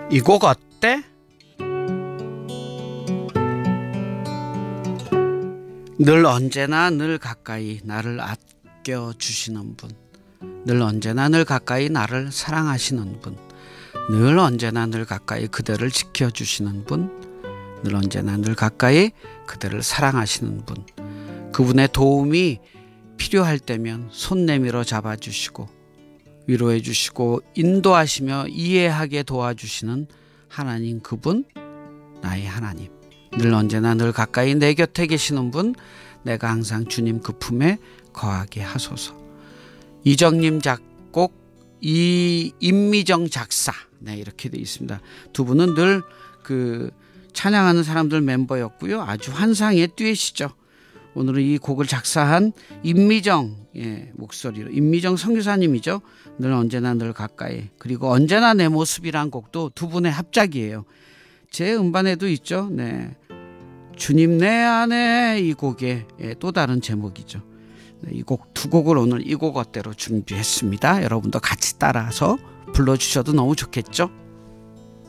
이 곡 어때? 늘 언제나 늘 가까이 나를 아껴주시는 분, 늘 언제나 늘 가까이 나를 사랑하시는 분, 늘 언제나 늘 가까이 그대를 지켜주시는 분, 늘 언제나 늘 가까이 그대를 사랑하시는 분, 그분의 도움이 필요할 때면 손 내밀어 잡아주시고 위로해 주시고 인도하시며 이해하게 도와주시는 하나님, 그분 나의 하나님, 늘 언제나 늘 가까이 내 곁에 계시는 분, 내가 항상 주님 그 품에 거하게 하소서. 이정님 작곡, 임미정 작사, 네, 이렇게 되어 있습니다. 두 분은 늘 그 찬양하는 사람들 멤버였고요, 아주 환상의 듀엣이죠. 오늘은 이 곡을 작사한 임미정 목소리로, 임미정 선교사님이죠. 늘 언제나 늘 가까이, 그리고 언제나 내 모습이란 곡도 두 분의 합작이에요. 제 음반에도 있죠. 네, 주님 내 안에, 이 곡의 또 다른 제목이죠. 네, 이 곡 두 곡을 오늘 이 곡 어때로 준비했습니다. 여러분도 같이 따라서 불러주셔도 너무 좋겠죠.